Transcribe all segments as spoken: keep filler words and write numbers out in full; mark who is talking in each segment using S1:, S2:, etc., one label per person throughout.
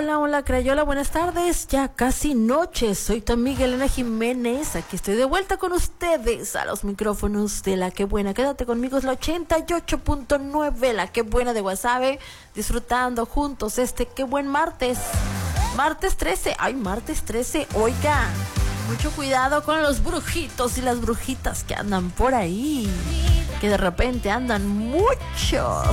S1: Hola, hola, Crayola, buenas tardes, ya casi noche, soy tu amiga Elena Jiménez, aquí estoy de vuelta con ustedes a los micrófonos de La Que Buena, quédate conmigo, es la ochenta y ocho punto nueve, La Que Buena de Guasave, disfrutando juntos este Qué Buen Martes, martes trece, ay, martes trece, oiga, mucho cuidado con los brujitos y las brujitas que andan por ahí, que de repente andan muchos.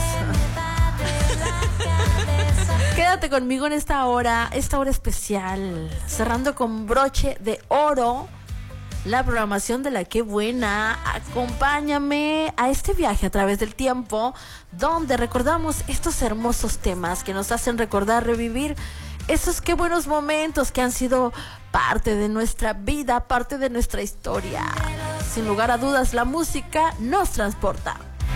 S1: Quédate conmigo en esta hora, esta hora especial, cerrando con broche de oro la programación de La Que Buena. Acompáñame a este viaje a través del tiempo, donde recordamos estos hermosos temas que nos hacen recordar, revivir esos qué buenos momentos que han sido parte de nuestra vida, parte de nuestra historia. Sin lugar a dudas, la música nos transporta.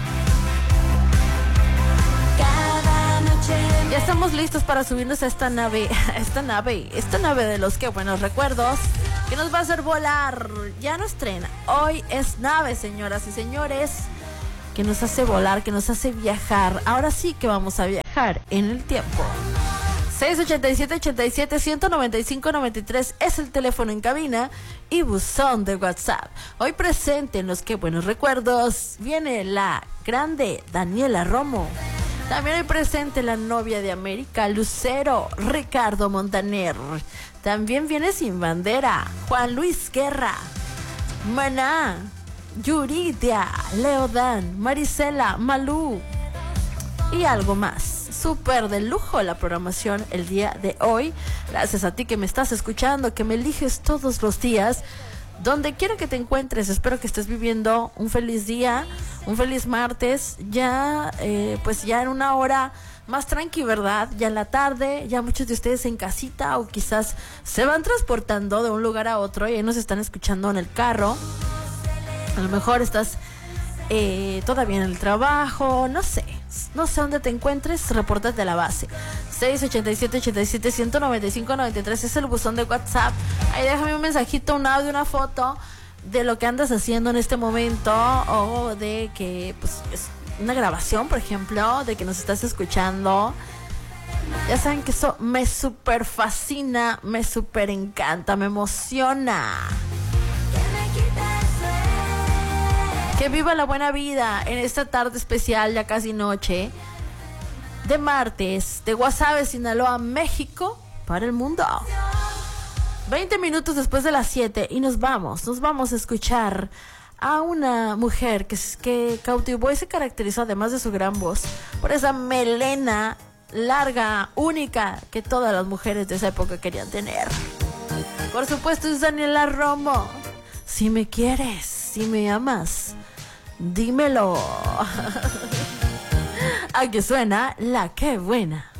S1: Ya estamos listos para subirnos a esta nave, a esta nave, esta nave de los qué buenos recuerdos, que nos va a hacer volar. Ya no estrena. Hoy es nave, señoras y señores, que nos hace volar, que nos hace viajar. Ahora sí que vamos a viajar en el tiempo. seis ochenta y siete, ochenta y siete, ciento noventa y cinco, noventa y tres es el teléfono en cabina y buzón de WhatsApp. Hoy presente en los qué buenos recuerdos viene la grande Daniela Romo. También hay presente la novia de América, Lucero, Ricardo Montaner. También viene Sin Bandera, Juan Luis Guerra, Maná, Yuridia, Leodan, Marisela, Malú y algo más. Súper de lujo la programación el día de hoy. Gracias a ti que me estás escuchando, que me eliges todos los días. Donde quiera que te encuentres, espero que estés viviendo un feliz día, un feliz martes, ya eh, pues ya en una hora más tranqui, ¿verdad? Ya en la tarde, ya muchos de ustedes en casita o quizás se van transportando de un lugar a otro y ahí nos están escuchando en el carro. A lo mejor estás eh, todavía en el trabajo, no sé, no sé dónde te encuentres, repórtate a la base. seis ochenta y siete, ochenta y siete, ciento noventa y cinco, noventa y tres es el buzón de WhatsApp. Ahí déjame un mensajito, un audio, una foto de lo que andas haciendo en este momento, o de que pues es una grabación, por ejemplo, de que nos estás escuchando. Ya saben que eso me super fascina, me super encanta, me emociona. Que viva la buena vida en esta tarde especial, ya casi noche, de martes, de Guasave, Sinaloa, México, para el mundo. veinte minutos después de las siete y nos vamos, nos vamos a escuchar a una mujer que, que cautivó y se caracterizó, además de su gran voz, por esa melena larga, única, que todas las mujeres de esa época querían tener. Por supuesto es Daniela Romo. Si me quieres, si me amas, dímelo. Aquí suena La Que Buena.